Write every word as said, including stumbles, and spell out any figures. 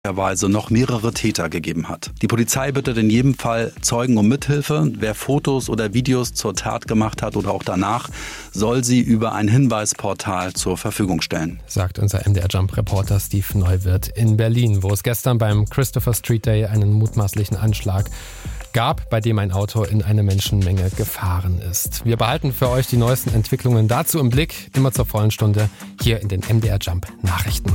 Weise noch mehrere Täter gegeben hat. Die Polizei bittet in jedem Fall Zeugen um Mithilfe. Wer Fotos oder Videos zur Tat gemacht hat oder auch danach, soll sie über ein Hinweisportal zur Verfügung stellen. Sagt unser M D R-Jump-Reporter Steve Neuwirth in Berlin, wo es gestern beim Christopher Street Day einen mutmaßlichen Anschlag gab, bei dem ein Auto in eine Menschenmenge gefahren ist. Wir behalten für euch die neuesten Entwicklungen dazu im Blick, immer zur vollen Stunde hier in den M D R-Jump-Nachrichten.